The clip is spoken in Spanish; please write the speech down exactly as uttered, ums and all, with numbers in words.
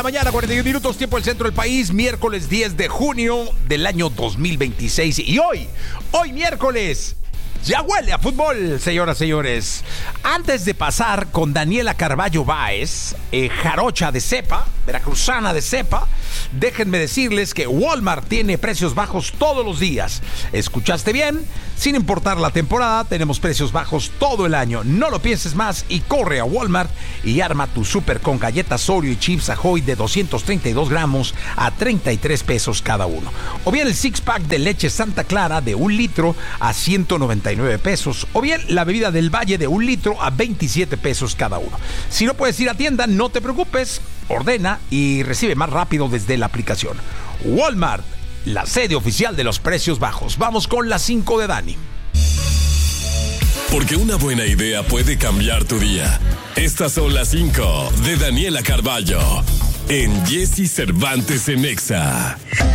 Mañana, cuarenta y un minutos, tiempo del centro del país, miércoles diez de junio del año dos mil veintiséis. Y hoy, hoy miércoles, ya huele a fútbol, señoras y señores. Antes de pasar con Daniela Carballo Báez, eh, jarocha de cepa, veracruzana de cepa, déjenme decirles que Walmart tiene precios bajos todos los días. ¿Escuchaste bien? Sin importar la temporada, tenemos precios bajos todo el año. No lo pienses más y corre a Walmart y arma tu súper con galletas Oreo y chips Ahoy de doscientos treinta y dos gramos a treinta y tres pesos cada uno. O bien el six pack de leche Santa Clara de un litro a ciento noventa y nueve pesos. O bien la bebida del Valle de un litro a veintisiete pesos cada uno. Si no puedes ir a tienda, no te preocupes. Ordena y recibe más rápido desde la aplicación. Walmart, la sede oficial de los precios bajos. Vamos con las cinco de Dani. Porque una buena idea puede cambiar tu día. Estas son las cinco de Daniela Carballo en Jesse Cervantes en Exa.